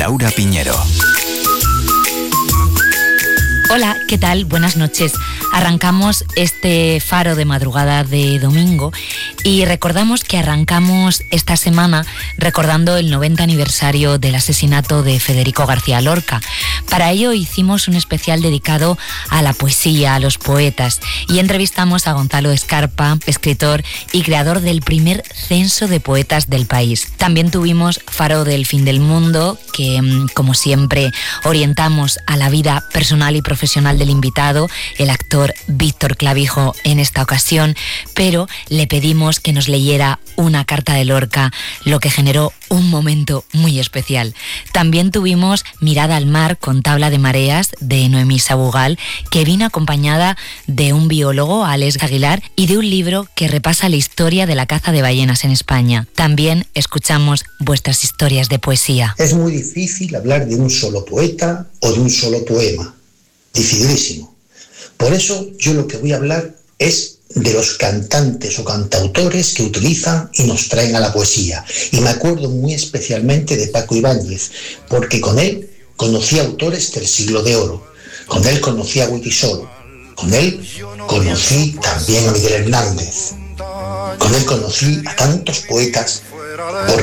Laura Piñero. Hola, ¿qué tal? Buenas noches. Arrancamos este faro de madrugada de domingo y recordamos que arrancamos esta semana recordando el 90 aniversario del asesinato de Federico García Lorca. Para ello hicimos un especial dedicado a la poesía, a los poetas, y entrevistamos a Gonzalo Escarpa, escritor y creador del primer censo de poetas del país. También tuvimos Faro del Fin del Mundo, que como siempre orientamos a la vida personal y profesional del invitado, el actor Víctor Clavijo en esta ocasión, pero le pedimos que nos leyera una carta de Lorca, lo que generó un momento muy especial. También tuvimos Mirada al mar con tabla de mareas de Noemí Sabugal, que vino acompañada de un biólogo, Alex Aguilar, y de un libro que repasa la historia de la caza de ballenas en España. También escuchamos vuestras historias de poesía. Es muy difícil hablar de un solo poeta o de un solo poema. Dificilísimo. Por eso yo lo que voy a hablar es de los cantantes o cantautores que utilizan y nos traen a la poesía. Y me acuerdo muy especialmente de Paco Ibáñez, porque con él conocí autores del siglo de oro. Con él conocí a Guitisol. Con él conocí también a Miguel Hernández. Con él conocí a tantos poetas,